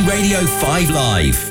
BBC Radio 5 Live.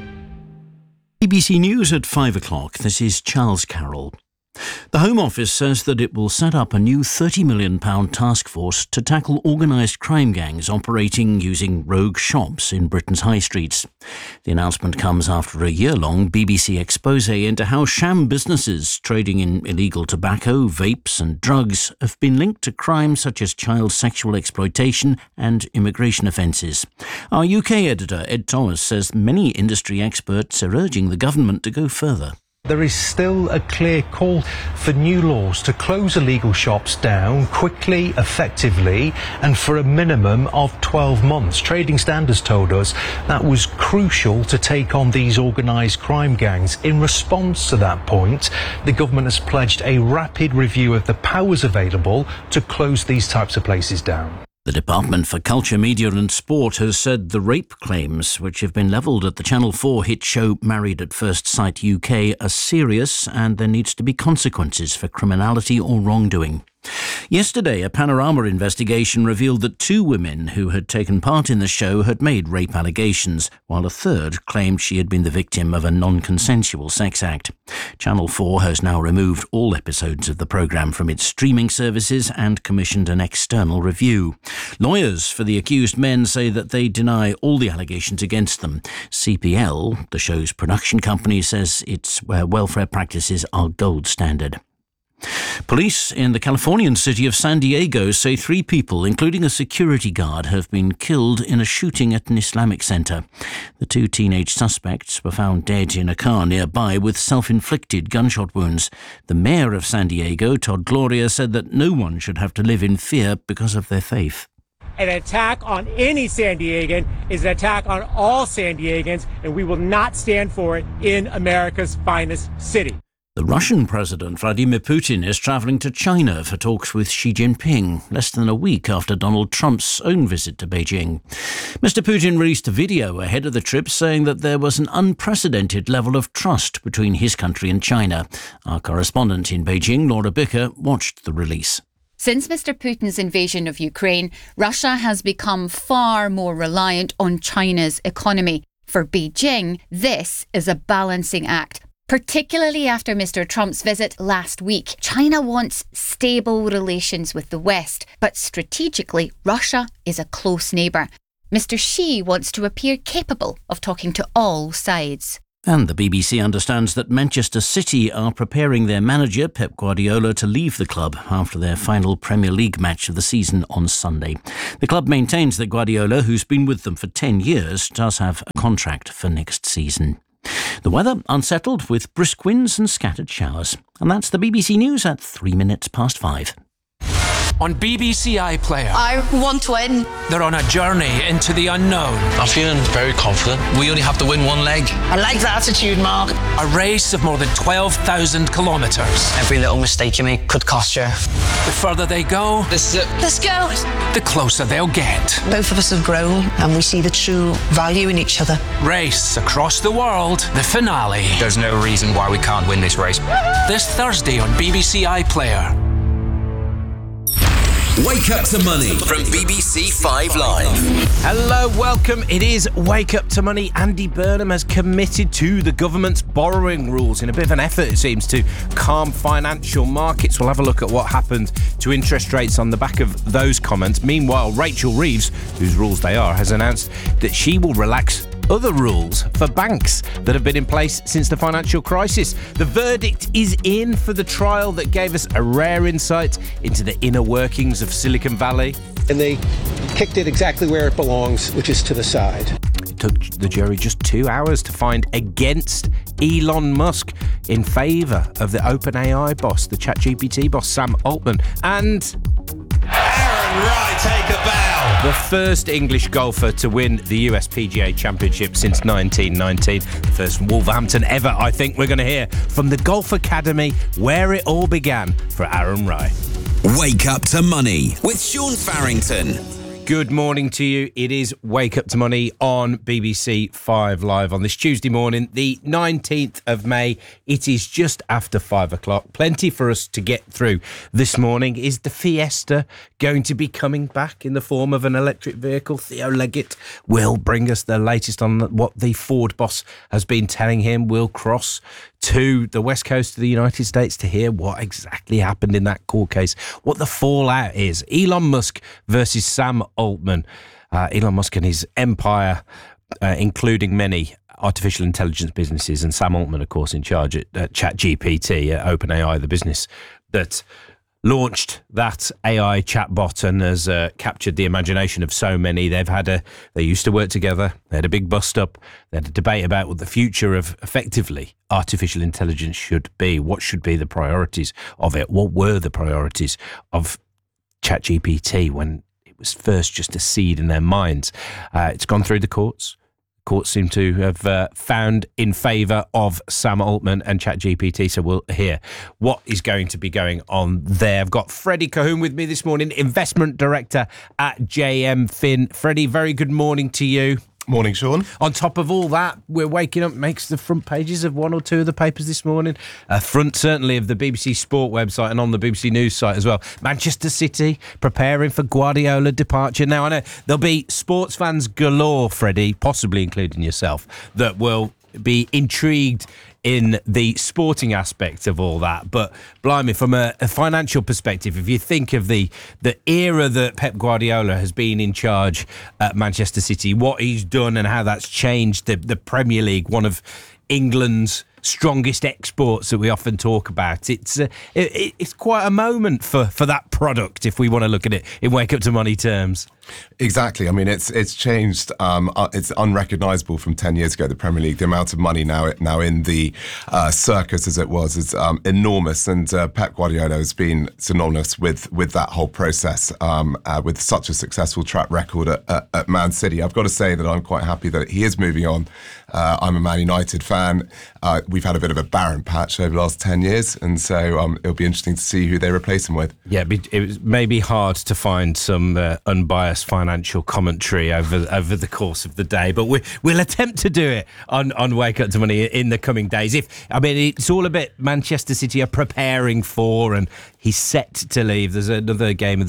BBC News at 5 o'clock. This is Charles Carroll. The Home Office says that it will set up a new £30 million task force to tackle organised crime gangs operating using rogue shops in Britain's high streets. The announcement comes after a year-long BBC expose into how sham businesses trading in illegal tobacco, vapes and drugs have been linked to crimes such as child sexual exploitation and immigration offences. Our UK editor, Ed Thomas, says many industry experts are urging the government to go further. There is still a clear call for new laws to close illegal shops down quickly, effectively, and for a minimum of 12 months. Trading Standards told us that was crucial to take on these organised crime gangs. In response to that point, the government has pledged a rapid review of the powers available to close these types of places down. The Department for Culture, Media and Sport has said the rape claims which have been levelled at the Channel 4 hit show Married at First Sight UK are serious and there needs to be consequences for criminality or wrongdoing. Yesterday, a Panorama investigation revealed that 2 women who had taken part in the show had made rape allegations, while a third claimed she had been the victim of a non-consensual sex act. Channel 4 has now removed all episodes of the programme from its streaming services and commissioned an external review. Lawyers for the accused men say that they deny all the allegations against them. CPL, the show's production company, says its welfare practices are gold standard. Police in the Californian city of San Diego say 3 people, including a security guard, have been killed in a shooting at an Islamic centre. The 2 teenage suspects were found dead in a car nearby with self-inflicted gunshot wounds. The mayor of San Diego, Todd Gloria, said that no one should have to live in fear because of their faith. An attack on any San Diegan is an attack on all San Diegans, and we will not stand for it in America's finest city. The Russian President Vladimir Putin is travelling to China for talks with Xi Jinping, less than a week after Donald Trump's own visit to Beijing. Mr. Putin released a video ahead of the trip saying that there was an unprecedented level of trust between his country and China. Our correspondent in Beijing, Laura Bicker, watched the release. Since Mr. Putin's invasion of Ukraine, Russia has become far more reliant on China's economy. For Beijing, this is a balancing act. Particularly after Mr. Trump's visit last week, China wants stable relations with the West, but strategically, Russia is a close neighbour. Mr. Xi wants to appear capable of talking to all sides. And the BBC understands that Manchester City are preparing their manager, Pep Guardiola, to leave the club after their final Premier League match of the season on Sunday. The club maintains that Guardiola, who's been with them for 10 years, does have a contract for next season. The weather unsettled with brisk winds and scattered showers. And that's the BBC News at 5:03. On BBC iPlayer, I want to win. They're on a journey into the unknown. I'm feeling very confident. We only have to win one leg. I like the attitude, Mark. A race of more than 12,000 kilometres. Every little mistake you make could cost you. The further they go, This is it. Let's go. the closer they'll get. Both of us have grown and we see the true value in each other. Race across the world, the finale. There's no reason why we can't win this race. This Thursday on BBC iPlayer. Wake Up to Money from BBC 5 Live. Hello, welcome. It is Wake Up to Money. Andy Burnham has committed to the government's borrowing rules in a bit of an effort, it seems, to calm financial markets. We'll have a look at what happened to interest rates on the back of those comments. Meanwhile, Rachel Reeves, whose rules they are, has announced that she will relax other rules for banks that have been in place since the financial crisis. The verdict is in for the trial that gave us a rare insight into the inner workings of Silicon Valley. And they kicked it exactly where it belongs, which is to the side. It took the jury just 2 hours to find against Elon Musk in favour of the OpenAI boss, the ChatGPT boss, Sam Altman. And Aaron Rai, take a bow. The first English golfer to win the US PGA Championship since 1919. The first Wolverhampton ever, I think. We're going to hear from the Golf Academy where it all began for Aaron Rai. Wake Up to Money with Sean Farrington. Good morning to you. It is Wake Up to Money on BBC 5 Live on this Tuesday morning, the 19th of May. It is just after 5 o'clock. Plenty for us to get through this morning. Is the Fiesta going to be coming back in the form of an electric vehicle? Theo Leggett will bring us the latest on what the Ford boss has been telling him. We'll cross to the west coast of the United States to hear what exactly happened in that court case, what the fallout is. Elon Musk versus Sam Altman. Elon Musk and his empire, including many artificial intelligence businesses, and Sam Altman, of course, in charge at ChatGPT, at OpenAI, the business that launched that AI chatbot and has captured the imagination of so many. They used to work together. They had a big bust up. They had a debate about what the future of effectively artificial intelligence should be. What should be the priorities of it? What were the priorities of ChatGPT when it was first just a seed in their minds? It's gone through the courts. Courts seem to have found in favour of Sam Altman and ChatGPT, so we'll hear what is going to be going on there. I've got Freddie Cahoon with me this morning, Investment Director at JM Fin. Freddie, very good morning to you. Morning, Sean. On top of all that, we're waking up, makes the front pages of one or two of the papers this morning. Front, certainly, of the BBC Sport website and on the BBC News site as well. Manchester City preparing for Guardiola departure. Now, I know there'll be sports fans galore, Freddie, possibly including yourself, that will be intrigued in the sporting aspect of all that. But blimey, from a financial perspective, if you think of the era that Pep Guardiola has been in charge at Manchester City, what he's done and how that's changed the Premier League, one of England's strongest exports that we often talk about. It's quite a moment for that product, if we want to look at it in Wake Up to Money terms. Exactly. I mean, it's changed. It's unrecognisable from 10 years ago, the Premier League. The amount of money now in the circus, as it was, is enormous. And Pep Guardiola has been synonymous with that whole process, with such a successful track record at Man City. I've got to say that I'm quite happy that he is moving on. I'm a Man United fan. We've had a bit of a barren patch over the last 10 years, and so it'll be interesting to see who they replace him with. Yeah, it may be hard to find some unbiased financial commentary over the course of the day, but we'll attempt to do it on Wake Up to Money in the coming days. It's all a bit Manchester City are preparing for, and he's set to leave. There's another game of